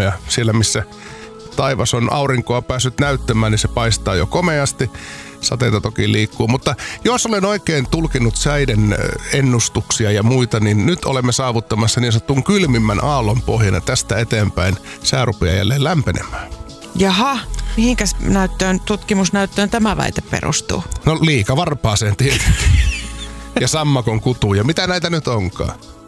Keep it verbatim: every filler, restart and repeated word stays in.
Suomea. Siellä missä taivas on aurinkoa päässyt näyttämään, niin se paistaa jo komeasti. Sateita toki liikkuu, mutta jos olen oikein tulkinut säiden ennustuksia ja muita, niin nyt olemme saavuttamassa niin sanotun kylmimmän aallon pohjana tästä eteenpäin. Sää rupeaa jälleen lämpenemään. Jaha, mihinkäs näyttöön, tutkimusnäyttöön tämä väite perustuu? No liikavarpaaseen tietenkin. Ja sammakon kutuun ja mitä näitä nyt onkaan.